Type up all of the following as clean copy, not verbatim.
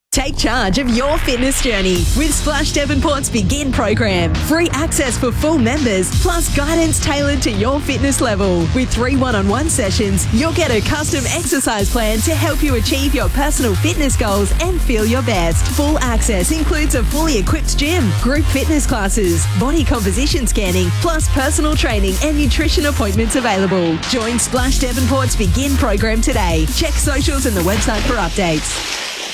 Take charge of your fitness journey with Splash Devonport's Begin program. Free access for full members, plus guidance tailored to your fitness level. With 3 one-on-one sessions, you'll get a custom exercise plan to help you achieve your personal fitness goals and feel your best. Full access includes a fully equipped gym, group fitness classes, body composition scanning, plus personal training and nutrition appointments available. Join Splash Devonport's Begin program today. Check socials and the website for updates.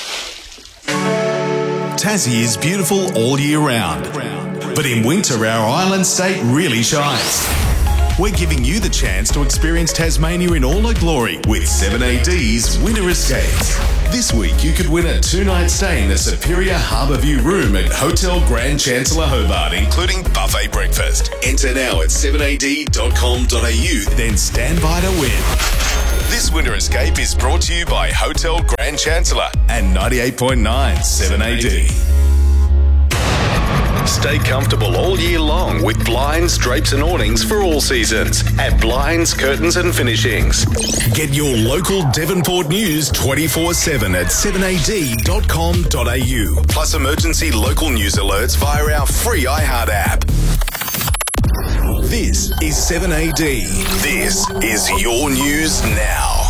Tassie is beautiful all year round, but in winter our island state really shines. We're giving you the chance to experience Tasmania in all her glory with 7AD's Winter Escapes. This week you could win a 2-night stay in a superior harbour view room at Hotel Grand Chancellor Hobart, including buffet breakfast. Enter now at 7ad.com.au, then stand by to win. This Winter Escape is brought to you by Hotel Grand Chancellor and 98.9 7AD. Stay comfortable all year long with blinds, drapes and awnings for all seasons at Blinds, Curtains and Finishings. Get your local Devonport news 24/7 at 7ad.com.au. Plus emergency local news alerts via our free iHeart app. This is 7AD. This is your news now.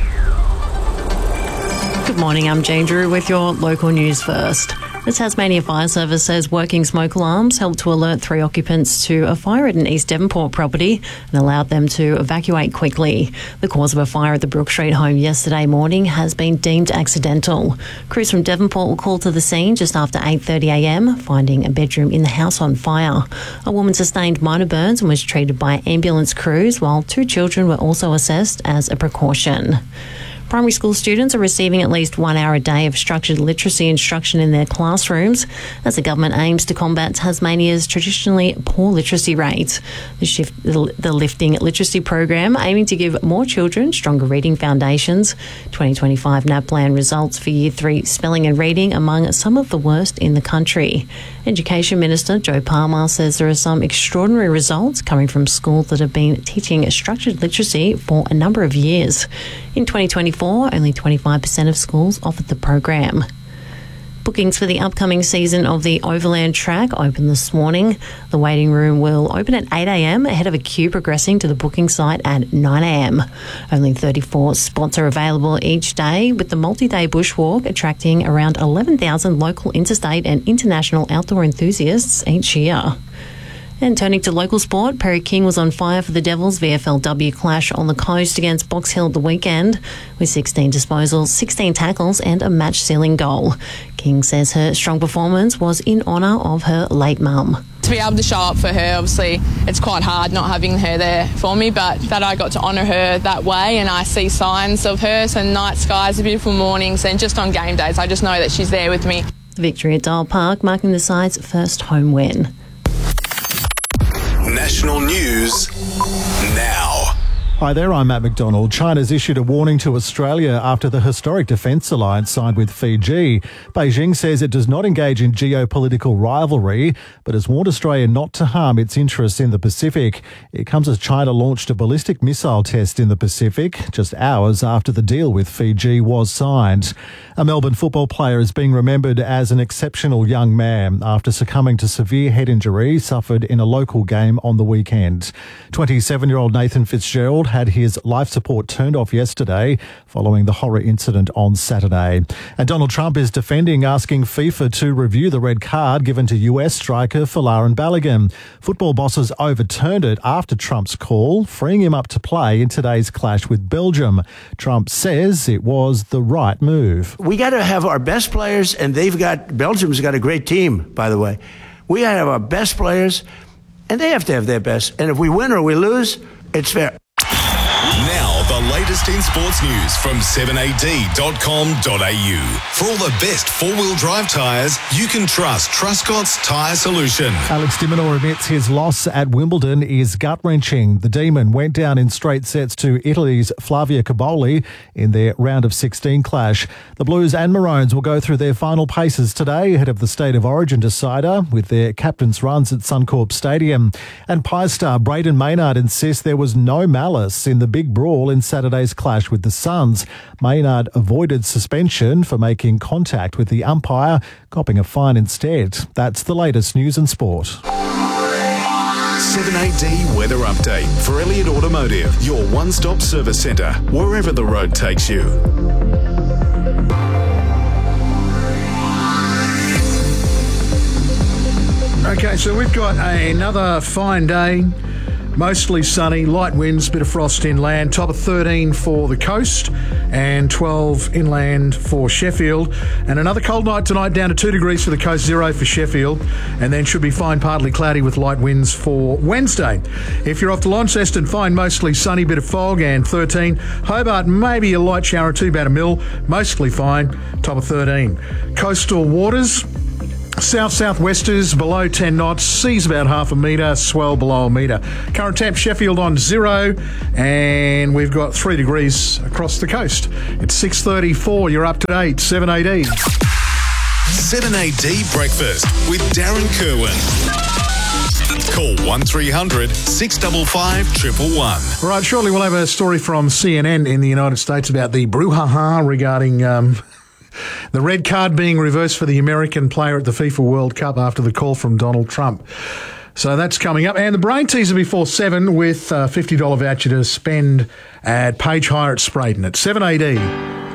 Good morning, I'm Jane Drew with your local news first. The Tasmania Fire Service says working smoke alarms helped to alert 3 occupants to a fire at an East Devonport property and allowed them to evacuate quickly. The cause of a fire at the Brook Street home yesterday morning has been deemed accidental. Crews from Devonport were called to the scene just after 8:30am, finding a bedroom in the house on fire. A woman sustained minor burns and was treated by ambulance crews, while 2 children were also assessed as a precaution. Primary school students are receiving at least 1 hour a day of structured literacy instruction in their classrooms as the government aims to combat Tasmania's traditionally poor literacy rate. The Lifting Literacy program aiming to give more children stronger reading foundations. 2025 NAPLAN results for Year 3 spelling and reading among some of the worst in the country. Education Minister Joe Palmer says there are some extraordinary results coming from schools that have been teaching structured literacy for a number of years. In 2024, only 25% of schools offered the program. Bookings for the upcoming season of the Overland Track open this morning. The waiting room will open at 8am ahead of a queue progressing to the booking site at 9am. Only 34 spots are available each day, with the multi-day bushwalk attracting around 11,000 local, interstate and international outdoor enthusiasts each year. And turning to local sport, Perry King was on fire for the Devils' VFLW clash on the coast against Box Hill at the weekend, with 16 disposals, 16 tackles and a match-sealing goal. King says her strong performance was in honour of her late mum. To be able to show up for her, obviously it's quite hard not having her there for me, but that I got to honour her that way and I see signs of her, so night skies, beautiful mornings, and just on game days I just know that she's there with me. The victory at Dial Park marking the side's first home win. National news now. Hi there, I'm Matt McDonald. China's issued a warning to Australia after the historic defence alliance signed with Fiji. Beijing says it does not engage in geopolitical rivalry, but has warned Australia not to harm its interests in the Pacific. It comes as China launched a ballistic missile test in the Pacific just hours after the deal with Fiji was signed. A Melbourne football player is being remembered as an exceptional young man after succumbing to severe head injury suffered in a local game on the weekend. 27-year-old Nathan Fitzgerald had his life support turned off yesterday following the horror incident on Saturday. And Donald Trump is defending asking FIFA to review the red card given to US striker Folarin Balogun. Football bosses overturned it after Trump's call, freeing him up to play in today's clash with Belgium. Trump says it was the right move. We got to have our best players, and Belgium's got a great team, by the way. We got to have our best players, and they have to have their best. And if we win or we lose, it's fair. Now, the latest in sports news from 7ad.com.au. For all the best four-wheel drive tyres, you can trust Truscott's Tyre Solution. Alex de Minaur admits his loss at Wimbledon is gut-wrenching. The Demon went down in straight sets to Italy's Flavia Caboli in their round of 16 clash. The Blues and Maroons will go through their final paces today ahead of the State of Origin decider with their captain's runs at Suncorp Stadium. And Pies star Braden Maynard insists there was no malice in the big brawl in Saturday's Padres clash with the Suns. Maynard avoided suspension for making contact with the umpire, copping a fine instead. That's the latest news and sport. 7AD Weather Update for Elliott Automotive, your one-stop service centre, wherever the road takes you. Okay, so we've got another fine day. Mostly sunny, light winds, bit of frost inland. Top of 13 for the coast and 12 inland for Sheffield. And another cold night tonight, down to 2 degrees for the coast, 0 for Sheffield. And then should be fine, partly cloudy with light winds for Wednesday. If you're off to Launceston, fine, mostly sunny, bit of fog and 13. Hobart, maybe a light shower or two, about a mil. Mostly fine, top of 13. Coastal waters. South-southwesters below 10 knots, seas about half a metre, swell below a metre. Current temp Sheffield on 0, and we've got 3 degrees across the coast. It's 6:34, you're up to date, 7AD. 7AD Breakfast with Darren Kerwin. Call 1300 655 111. All right, shortly we'll have a story from CNN in the United States about the brouhaha regarding the red card being reversed for the American player at the FIFA World Cup after the call from Donald Trump. So that's coming up. And the brain teaser before 7 with a $50 voucher to spend at Page Hire at Sprayton at 7AD.